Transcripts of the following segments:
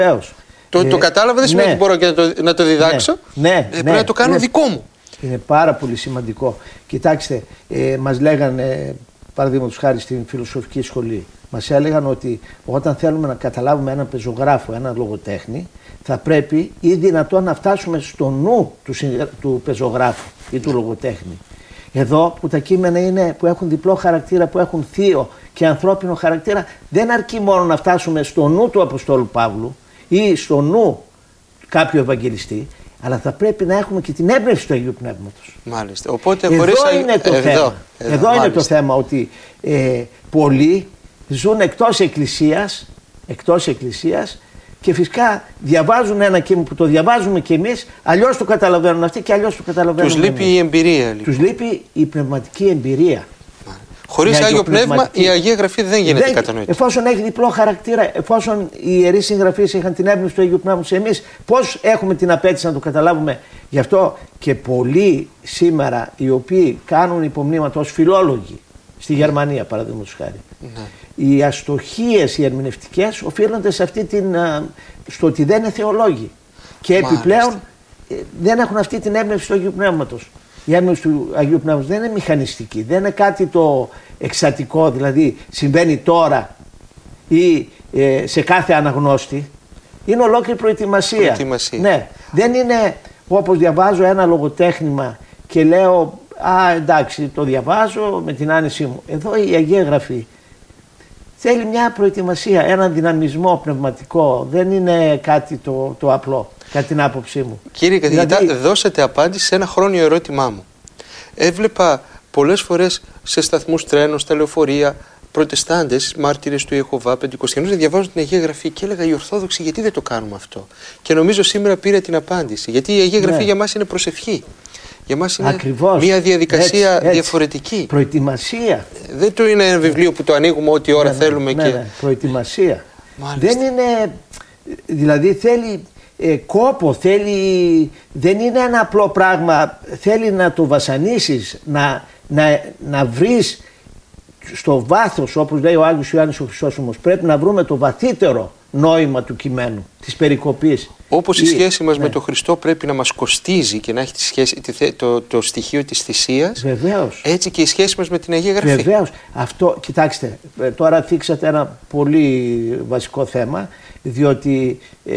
Το κατάλαβα δεν σημαίνει ότι μπορώ και να το διδάξω. Πρέπει να το κάνω δικό μου. Είναι πάρα πολύ σημαντικό. Κοιτάξτε, μας λέγανε, παραδείγματος χάρη στην φιλοσοφική σχολή, μας έλεγαν ότι όταν θέλουμε να καταλάβουμε έναν πεζογράφο, έναν λογοτέχνη, θα πρέπει ή δυνατόν να φτάσουμε στο νου του πεζογράφου ή του λογοτέχνη. Εδώ που τα κείμενα είναι, που έχουν διπλό χαρακτήρα, που έχουν θείο και ανθρώπινο χαρακτήρα, δεν αρκεί μόνο να φτάσουμε στο νου του Αποστόλου Παύλου ή στο νου κάποιου Ευαγγελιστή, αλλά θα πρέπει να έχουμε και την έμπνευση του Αγίου Πνεύματος. Μάλιστα. Οπότε, εδώ είναι το θέμα. Εδώ είναι το θέμα, ότι πολλοί ζουν εκτός εκκλησίας και φυσικά διαβάζουν ένα κείμενο που το διαβάζουμε κι εμείς, αλλιώς το καταλαβαίνουν αυτοί και αλλιώς το καταλαβαίνουν εμείς. Τους λείπει η εμπειρία. Λοιπόν. Τους λείπει η πνευματική εμπειρία. Χωρίς Άγιο Πνεύμα η Αγία Γραφή δεν γίνεται κατανοητή. Εφόσον έχει διπλό χαρακτήρα, εφόσον οι ιερείς συγγραφείς είχαν την έμπνευση του Αγίου Πνεύματος, εμείς πώς έχουμε την απέτηση να το καταλάβουμε? Γι' αυτό και πολλοί σήμερα οι οποίοι κάνουν υπομνήματα ως φιλόλογοι, στη Γερμανία παραδείγματος χάρη, οι αστοχίες οι ερμηνευτικές οφείλονται σε στο ότι δεν είναι θεολόγοι. Και επιπλέον δεν έχουν αυτή την έμπνευση του Αγίου Πνεύματος. Η έμπνευση του Αγίου Πνεύματος δεν είναι μηχανιστική, δεν είναι κάτι το εξατικό, δηλαδή συμβαίνει τώρα ή σε κάθε αναγνώστη. Είναι ολόκληρη προετοιμασία. Ναι. Δεν είναι όπως διαβάζω ένα λογοτέχνημα και λέω εντάξει, το διαβάζω με την άνεσή μου. Εδώ η Αγία Γραφή θέλει μια προετοιμασία, έναν δυναμισμό πνευματικό. Δεν είναι κάτι το απλό, κατά την άποψή μου. Κύριε καθηγητά, δώσατε απάντηση σε ένα χρόνιο ερώτημά μου. Έβλεπα πολλές φορές σε σταθμούς τρένων, στα λεωφορεία, προτεστάντες, μάρτυρες του Ιεχωβά, πεντηκοστιανούς να διαβάζουν την Αγία Γραφή και έλεγα οι Ορθόδοξοι γιατί δεν το κάνουμε αυτό? Και νομίζω σήμερα πήρα την απάντηση. Γιατί η Αγία Γραφή για μας είναι προσευχή. Για μας είναι μια διαδικασία διαφορετική. Προετοιμασία. Δεν το είναι ένα βιβλίο που το ανοίγουμε ό,τι ώρα θέλουμε. Προετοιμασία. Δεν είναι. Δηλαδή θέλει κόπο, δεν είναι ένα απλό πράγμα. Θέλει να το βασανίσεις, να βρεις στο βάθος, όπως λέει ο Άγιος Ιωάννης ο Χρυσόσομος, πρέπει να βρούμε το βαθύτερο νόημα του κειμένου, της περικοπής. Όπως η σχέση μας με τον Χριστό πρέπει να μας κοστίζει και να έχει το στοιχείο της θυσίας, βεβαίως, έτσι και η σχέση μας με την Αγία Γραφή. Βεβαίως. Αυτό, κοιτάξτε, τώρα θίξατε ένα πολύ βασικό θέμα, διότι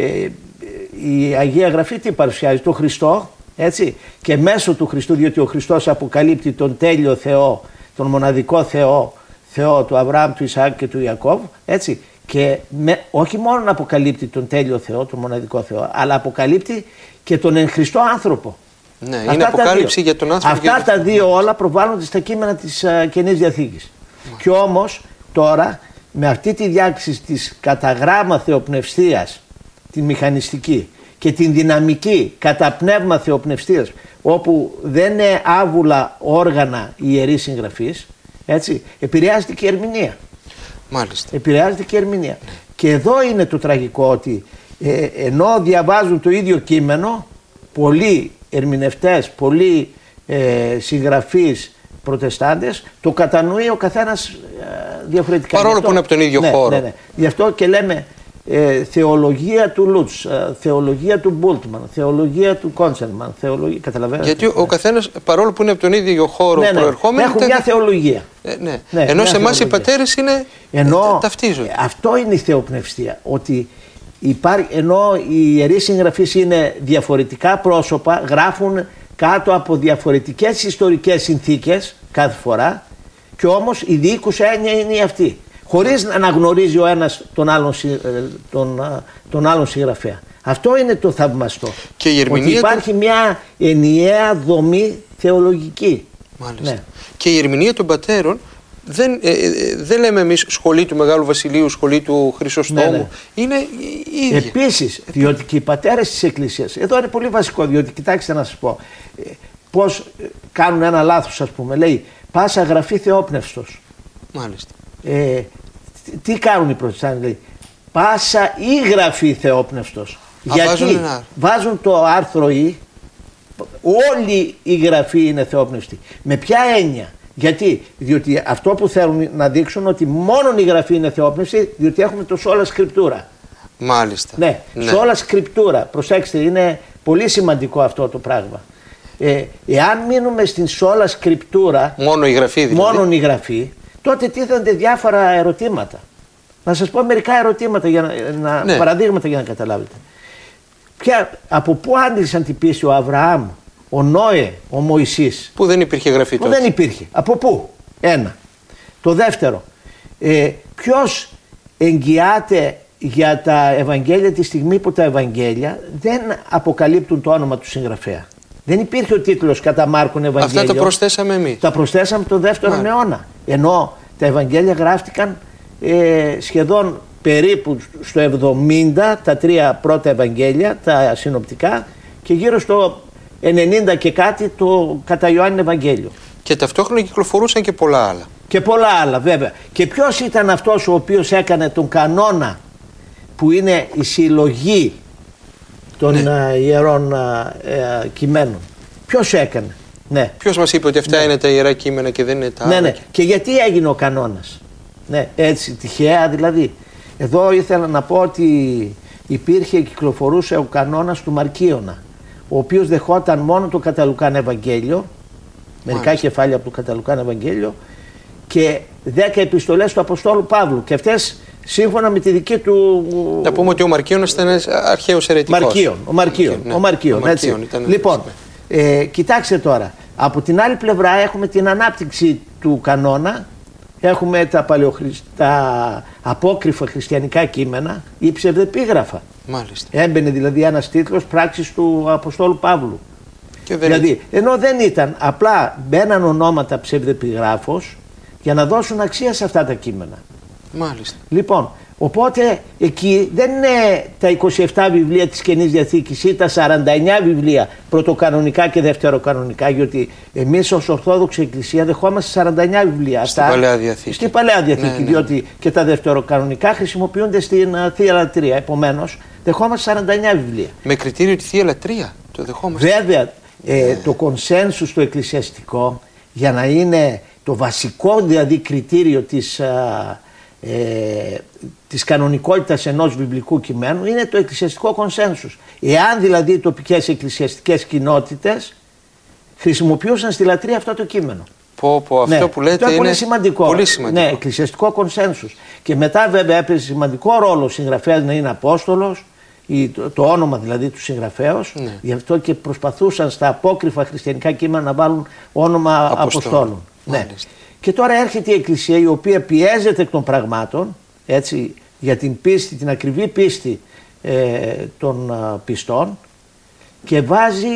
η Αγία Γραφή τι παρουσιάζει? Το Χριστό, έτσι, και μέσω του Χριστού, διότι ο Χριστός αποκαλύπτει τον τέλειο Θεό, τον μοναδικό Θεό του Αβραάμ, του Ισαάκ και του Ιακώβ, έτσι. Και όχι μόνο να αποκαλύπτει τον τέλειο Θεό, τον μοναδικό Θεό, αλλά αποκαλύπτει και τον εν Χριστώ άνθρωπο. Ναι, είναι αποκάλυψη για τον άνθρωπο. Αυτά τα δύο όλα προβάλλονται στα κείμενα της Καινής Διαθήκης. Και όμως τώρα με αυτή τη διάκριση της κατά γράμμα θεοπνευστίας, τη μηχανιστική, και την δυναμική κατά πνεύμα θεοπνευστίας, όπου δεν είναι άβουλα όργανα οι ιερείς συγγραφείς, έτσι, επηρεάζεται και η ερμηνεία. Μάλιστα. Επηρεάζεται και η ερμηνεία. Και εδώ είναι το τραγικό, ότι ενώ διαβάζουν το ίδιο κείμενο, πολλοί ερμηνευτές, πολλοί συγγραφείς προτεστάντες, το κατανοεί ο καθένας διαφορετικά. Παρόλο που είναι από τον ίδιο χώρο. Ναι. Γι' αυτό και λέμε θεολογία του Λούτς, θεολογία του Μπούλτμαν, θεολογία του Κόντσελμαν, καταλαβαίνετε. Γιατί ο καθένας, παρόλο που είναι από τον ίδιο χώρο προερχόμενοι, έχουν μια θεολογία. Ενώ σε εμάς οι πατέρες ταυτίζονται. Αυτό είναι η θεοπνευστία. Ότι ενώ οι ιερείς συγγραφείς είναι διαφορετικά πρόσωπα, γράφουν κάτω από διαφορετικές ιστορικές συνθήκες κάθε φορά, και όμως η διοίκουσα έννοια είναι αυτή. Χωρίς να αναγνωρίζει ο ένας τον άλλον συγγραφέα. Αυτό είναι το θαυμαστό. Και η ερμηνεία ότι υπάρχει μια ενιαία δομή θεολογική. Μάλιστα. Ναι. Και η ερμηνεία των πατέρων δεν λέμε εμείς σχολή του Μεγάλου Βασιλείου, σχολή του Χρυσοστόμου. Ναι. Είναι η ίδια. Επίσης, διότι και οι πατέρες της Εκκλησίας, εδώ είναι πολύ βασικό, διότι κοιτάξτε να σας πω, πώς κάνουν ένα λάθος, ας πούμε. Λέει πάσα γραφή θεόπνευστος. Μάλιστα. Τι κάνουν οι προτεστάντες? Λέει πάσα ή γραφή θεόπνευστος. Γιατί βάζουν το άρθρο ή, όλη η γραφή είναι θεόπνευστη. Με ποια έννοια? Γιατί? Διότι αυτό που θέλουν να δείξουν ότι μόνο η γραφή είναι θεόπνευστη, διότι έχουμε το σόλα σκριπτούρα. Μάλιστα. Ναι, σε όλα σκριπτούρα. Προσέξτε, είναι πολύ σημαντικό αυτό το πράγμα. Εάν μείνουμε στην σόλα σκριπτούρα, μόνο η γραφή δηλαδή. Μόνο η γραφή, τότε τίθενται διάφορα ερωτήματα. Να σας πω μερικά ερωτήματα, ναι. παραδείγματα για να καταλάβετε. Από πού άντλησαν την πίστη ο Αβραάμ, ο Νόε, ο Μωυσής? Που δεν υπήρχε γραφή τότε. Δεν υπήρχε. Από πού? Ένα. Το δεύτερο, ποιος εγγυάται για τα Ευαγγέλια τη στιγμή που τα Ευαγγέλια δεν αποκαλύπτουν το όνομα του συγγραφέα? Δεν υπήρχε ο τίτλος κατά Μάρκον Ευαγγέλιο. Αυτά τα προσθέσαμε εμείς. Τα προσθέσαμε τον δεύτερο αιώνα. Ενώ τα Ευαγγέλια γράφτηκαν σχεδόν περίπου στο 70, τα 3 πρώτα Ευαγγέλια, τα συνοπτικά, και γύρω στο 90 και κάτι το κατά Ιωάννη Ευαγγέλιο. Και ταυτόχρονα κυκλοφορούσαν και πολλά άλλα. Και πολλά άλλα βέβαια. Και ποιος ήταν αυτός ο οποίος έκανε τον κανόνα που είναι η συλλογή των ιερών κειμένων? Ποιος έκανε? Ναι. Ποιος μας είπε ότι αυτά είναι τα ιερά κείμενα και δεν είναι τα άλλα? Ναι. Και γιατί έγινε ο κανόνας? Ναι, έτσι τυχαία δηλαδή? Εδώ ήθελα να πω ότι υπήρχε, κυκλοφορούσε ο κανόνας του Μαρκίωνα, ο οποίος δεχόταν μόνο το κατά Λουκάν Ευαγγέλιο, μερικά κεφάλια από το κατά Λουκάν Ευαγγέλιο, και 10 επιστολές του Αποστόλου Παύλου, και αυτές σύμφωνα με τη δική του... Να πούμε ότι ο Μαρκίωνας ήταν ένας αρχαίος αιρετικός. Ο Μαρκίων, έτσι. Λοιπόν, κοιτάξτε τώρα, από την άλλη πλευρά έχουμε την ανάπτυξη του κανόνα, έχουμε τα απόκριφα χριστιανικά κείμενα ή ψευδεπίγραφα. Μάλιστα. Έμπαινε δηλαδή ένας τίτλος πράξης του Αποστόλου Παύλου. Δηλαδή, ενώ δεν ήταν, απλά μπαίναν ονόματα ψευδεπιγράφος για να δώσουν αξία σε αυτά τα κείμενα. Μάλιστα. Λοιπόν, οπότε εκεί δεν είναι τα 27 βιβλία της Καινής Διαθήκης ή τα 49 βιβλία πρωτοκανονικά και δευτεροκανονικά, γιατί εμείς ως Ορθόδοξη Εκκλησία δεχόμαστε 49 βιβλία. Στην Παλαιά Διαθήκη. Στην Παλαιά Διαθήκη, ναι. Διότι και τα δευτεροκανονικά χρησιμοποιούνται στην Θεία Λατρεία. Επομένως, δεχόμαστε 49 βιβλία. Με κριτήριο τη Θεία Λατρεία το δεχόμαστε. Βέβαια, το κονσένσους το εκκλησιαστικό, για να είναι το βασικό δηλαδή κριτήριο της κανονικότητας ενός βιβλικού κειμένου, είναι το εκκλησιαστικό κονσένσους. Εάν δηλαδή οι τοπικές εκκλησιαστικές κοινότητες χρησιμοποιούσαν στη λατρεία αυτό το κείμενο. Αυτό που λέτε είναι πολύ σημαντικό. Πολύ σημαντικό. Ναι, εκκλησιαστικό κονσένσους. Και μετά βέβαια έπαιζε σημαντικό ρόλο ο συγγραφέας να είναι Απόστολος, το όνομα δηλαδή του συγγραφέως. Ναι. Γι' αυτό και προσπαθούσαν στα απόκριφα χριστιανικά κείμενα να βάλουν όνομα Αποστόλων. Ναι. Και τώρα έρχεται η Εκκλησία, η οποία πιέζεται εκ των πραγμάτων, έτσι, για την πίστη, την ακριβή πίστη των πιστών, και βάζει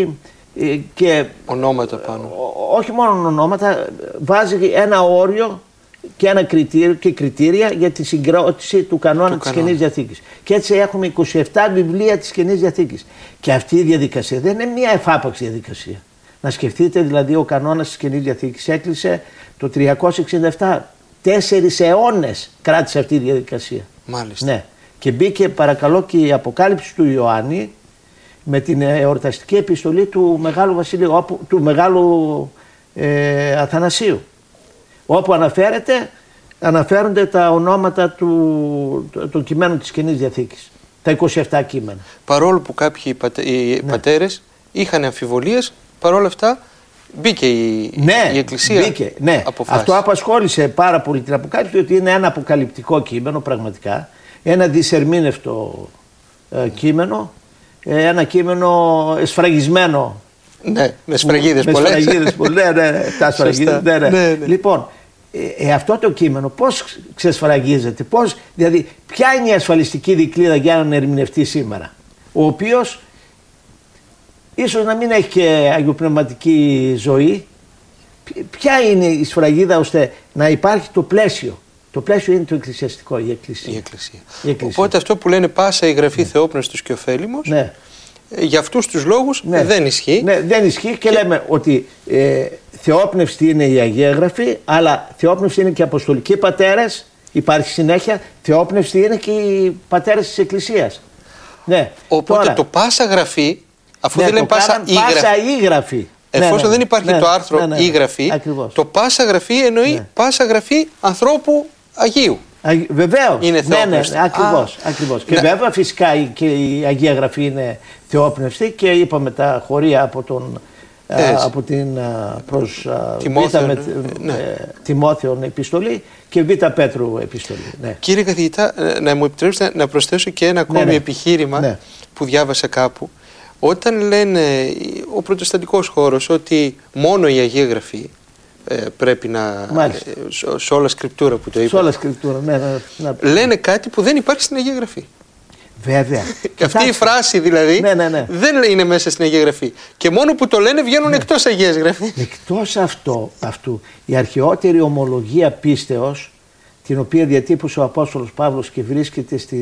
και ονόματα πάνω. Όχι μόνο ονόματα, βάζει ένα όριο και ένα κριτήριο και κριτήρια για τη συγκρότηση του κανόνα της Καινής Διαθήκης. Και έτσι έχουμε 27 βιβλία της Καινής Διαθήκης. Και αυτή η διαδικασία δεν είναι μια εφάπαξ διαδικασία. Να σκεφτείτε δηλαδή, ο κανόνας της Καινής Διαθήκης έκλεισε το 367. 4 αιώνες κράτησε αυτή η διαδικασία. Μάλιστα. Ναι. Και μπήκε παρακαλώ και η Αποκάλυψη του Ιωάννη με την εορταστική επιστολή του Μεγάλου Βασιλείου, του Μεγάλου Αθανασίου, όπου αναφέρονται τα ονόματα των κειμένων της Καινής Διαθήκης, τα 27 κείμενα. Παρόλο που κάποιοι πατέρες είχαν αμφιβολίες, παρόλα αυτά μπήκε η Εκκλησία. Μπήκε, ναι. Αυτό απασχόλησε πάρα πολύ την Αποκάλυψη, διότι είναι ένα αποκαλυπτικό κείμενο πραγματικά, ένα δυσερμήνευτο κείμενο, ένα κείμενο εσφραγισμένο. Ναι, με σφραγίδες πολλές. Τα σφραγίδες. Ναι. Λοιπόν, αυτό το κείμενο πώς ξεσφραγίζεται, δηλαδή ποια είναι η ασφαλιστική δικλείδα για έναν ερμηνευτή σήμερα, ο οποίος ίσως να μην έχει και αγιοπνευματική ζωή? Ποια είναι η σφραγίδα ώστε να υπάρχει το πλαίσιο? Το πλαίσιο είναι το εκκλησιαστικό, η Εκκλησία. Οπότε αυτό που λένε πάσα η γραφή θεόπνευστος και ωφέλιμος, ναι, για αυτούς τους λόγους δεν ισχύει. Ναι, δεν ισχύει και λέμε ότι θεόπνευστη είναι η Αγία Γραφή, αλλά θεόπνευστη είναι και οι αποστολικοί πατέρες, υπάρχει συνέχεια, θεόπνευστη είναι και οι πατέρες της Εκκλησίας. Ναι. Οπότε τώρα, το πάσα γραφή, αφού δεν λέμε πάσα ή γραφή. Εφόσον δεν υπάρχει το άρθρο ή γραφή, το πάσα γραφή εννοεί πάσα γραφή ανθρώπου Αγίου. Βεβαίως. Είναι θεόπνευστη. Ναι, ακριβώς. Και βέβαια φυσικά και η Αγία Γραφή είναι θεόπνευστη και είπαμε τα χωρία από την προς Τιμόθεον επιστολή και Β' Πέτρου επιστολή. Ναι. Κύριε καθηγητά, να μου επιτρέψετε να προσθέσω και ένα ακόμη επιχείρημα που διάβασα κάπου. Όταν λένε ο προτεσταντικός χώρος ότι μόνο η Αγία Γραφή πρέπει να... σε όλα σκριπτούρα που το είπα. Σε όλα σκριπτούρα, λένε κάτι που δεν υπάρχει στην Αγία Γραφή. Βέβαια. Αυτή η φράση δηλαδή δεν είναι μέσα στην Αγία Γραφή. Και μόνο που το λένε βγαίνουν εκτός Αγίας Γραφής. Εκτός αυτού, η αρχαιότερη ομολογία πίστεως, την οποία διατύπωσε ο Απόστολος Παύλος και βρίσκεται στην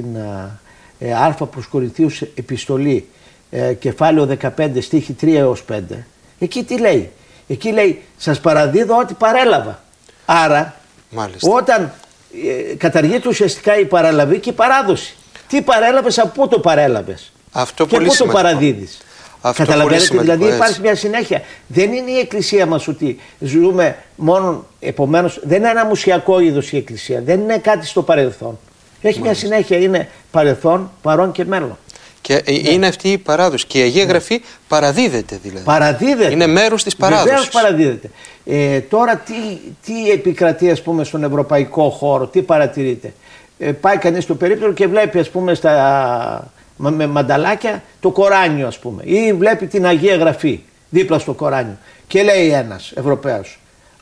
Α προς Κορινθίους επιστολή, κεφάλαιο 15, στίχη 3 έως 5, εκεί τι λέει? Εκεί λέει, σας παραδίδω ότι παρέλαβα. Άρα, όταν καταργείται ουσιαστικά η παραλαβή και η παράδοση. Τι παρέλαβες, από πού το παρέλαβες και πού το παραδίδεις. Καταλαβαίνετε, δηλαδή υπάρχει μια συνέχεια. Δεν είναι η Εκκλησία μας ότι ζούμε μόνο, επομένως δεν είναι ένα μουσιακό είδος η Εκκλησία, δεν είναι κάτι στο παρελθόν. Έχει μια συνέχεια, είναι παρελθόν, παρόν και μέλλον. Και είναι αυτή η παράδοση. Και η Αγία Γραφή παραδίδεται δηλαδή. Παραδίδεται. Είναι μέρος της παράδοσης. Βεβαίως παραδίδεται. Τώρα τι επικρατεί, ας πούμε, στον ευρωπαϊκό χώρο, τι παρατηρείται? Πάει κανείς στο περίπτερο και βλέπει, ας πούμε, με μανταλάκια το Κοράνιο, ας πούμε, ή βλέπει την Αγία Γραφή δίπλα στο Κοράνιο και λέει ένας Ευρωπαίος,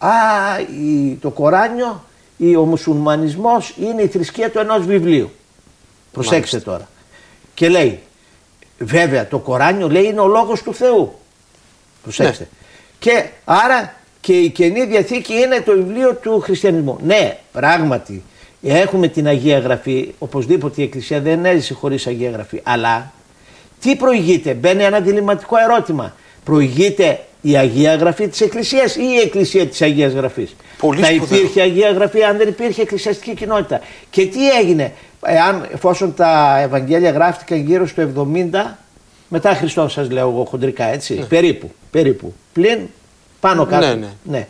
το Κοράνιο, ο μουσουλμανισμός είναι η θρησκεία του ενός βιβλίου. Προσέξτε τώρα. Και λέει, βέβαια το Κοράνιο λέει είναι ο λόγος του Θεού. Προσέξτε. Και άρα και η Καινή Διαθήκη είναι το βιβλίο του χριστιανισμού. Ναι, πράγματι. Έχουμε την Αγία Γραφή, οπωσδήποτε η Εκκλησία δεν έζησε χωρίς Αγία Γραφή. Αλλά τι προηγείται? Μπαίνει ένα διλημματικό ερώτημα. Προηγείται η Αγία Γραφή της Εκκλησίας ή η Εκκλησία της Αγίας Γραφής? Θα υπήρχε Αγία Γραφή αν δεν υπήρχε εκκλησιαστική κοινότητα? Και τι έγινε εφόσον τα Ευαγγέλια γράφτηκαν γύρω στο 70 μετά Χριστόν, σας λέω εγώ χοντρικά, έτσι, περίπου, πλην πάνω κάτω. Ναι.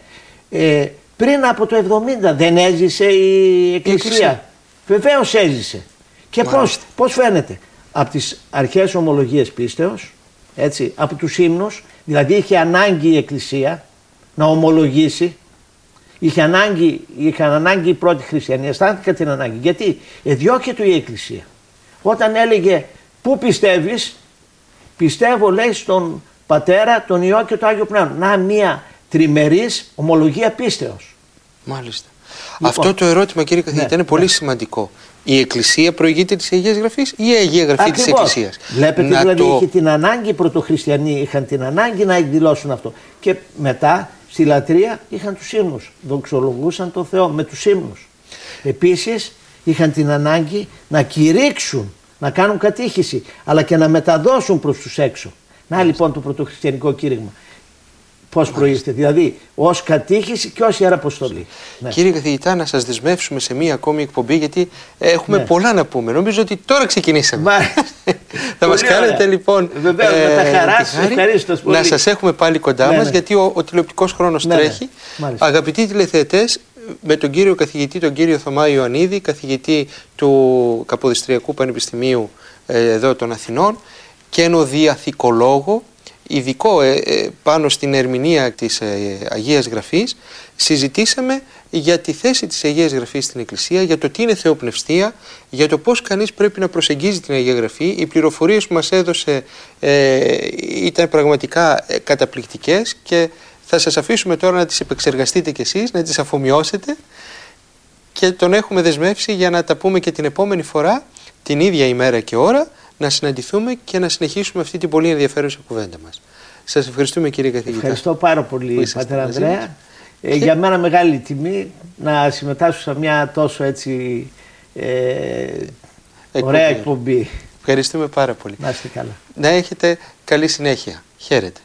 Πριν από το 70 δεν έζησε η Εκκλησία? Βεβαίως έζησε. Και πώς φαίνεται? Από τις αρχαίες ομολογίες πίστεως, έτσι, από τους ύμνους, δηλαδή είχε ανάγκη η Εκκλησία να ομολογήσει, είχαν ανάγκη οι πρώτοι χριστιανοί, αισθάνθηκαν την ανάγκη. Γιατί διώκεται η Εκκλησία. Όταν έλεγε πού πιστεύεις? Πιστεύω, λέει, στον Πατέρα, τον Υιό και το Άγιο Πνεύμα. Να, μία τριμερής ομολογία πίστεως. Μάλιστα. Λοιπόν, αυτό το ερώτημα, κύριε καθηγητά, είναι πολύ σημαντικό. Η Εκκλησία προηγείται της Αγίας Γραφής ή η Αγία Γραφή της Εκκλησίας? Βλέπετε, δηλαδή είχε την ανάγκη, οι πρωτοχριστιανοί είχαν την ανάγκη να εκδηλώσουν αυτό. Και μετά στη λατρεία είχαν τους ύμνους. Δοξολογούσαν τον Θεό με τους ύμνους. Επίσης είχαν την ανάγκη να κηρύξουν, να κάνουν κατήχηση, αλλά και να μεταδώσουν προς τους έξω. Να λοιπόν το πρωτοχριστιανικό κήρυγμα. Πώς προείστε, δηλαδή ως κατήχηση και ως ιεραποστολή. Κύριε καθηγητά, να σας δεσμεύσουμε σε μία ακόμη εκπομπή, γιατί έχουμε πολλά να πούμε. Νομίζω ότι τώρα ξεκινήσαμε. Θα μας κάνετε λοιπόν βεβαίως, με τα χαράς, ευχαρίστως πολύ. Να σας έχουμε πάλι κοντά μας, γιατί ο τηλεοπτικός χρόνος τρέχει. Αγαπητοί τηλεθεατές, με τον κύριο καθηγητή, τον κύριο Θωμά Ιωαννίδη, καθηγητή του Καποδιστριακού Πανεπιστημίου εδώ των Αθηνών, και ενωδιαθηκολόγο, ειδικό πάνω στην ερμηνεία της Αγίας Γραφής, συζητήσαμε για τη θέση της Αγίας Γραφής στην Εκκλησία, για το τι είναι θεοπνευστία, για το πώς κανείς πρέπει να προσεγγίζει την Αγία Γραφή. Οι πληροφορίες που μας έδωσε ήταν πραγματικά καταπληκτικές και θα σας αφήσουμε τώρα να τις επεξεργαστείτε κι εσείς, να τις αφομοιώσετε, και τον έχουμε δεσμεύσει για να τα πούμε και την επόμενη φορά, την ίδια ημέρα και ώρα, να συναντηθούμε και να συνεχίσουμε αυτή την πολύ ενδιαφέρουσα κουβέντα μας. Σας ευχαριστούμε, κύριε καθηγητά. Ευχαριστώ πάρα πολύ, πατέρα Ανδρέα. Για μένα μεγάλη τιμή να συμμετάσχω σε μια τόσο έτσι ωραία εκπομπή. Ευχαριστούμε πάρα πολύ. Να είστε καλά. Να έχετε καλή συνέχεια. Χαίρετε.